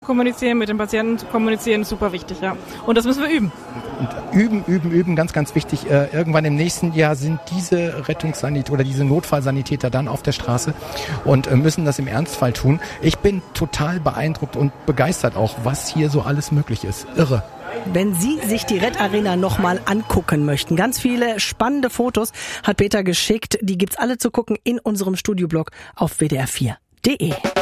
kommunizieren, mit den Patienten zu kommunizieren, ist super wichtig, ja. Und das müssen wir üben. Und üben, ganz, ganz wichtig. Irgendwann im nächsten Jahr sind diese Rettungssanitäter oder diese Notfallsanitäter dann auf der Straße und müssen das im Ernstfall tun. Ich bin total beeindruckt und begeistert auch, was hier so alles möglich ist. Irre. Wenn Sie sich die Red Arena nochmal angucken möchten, ganz viele spannende Fotos hat Peter geschickt. Die gibt's alle zu gucken in unserem Studioblog auf wdr4.de.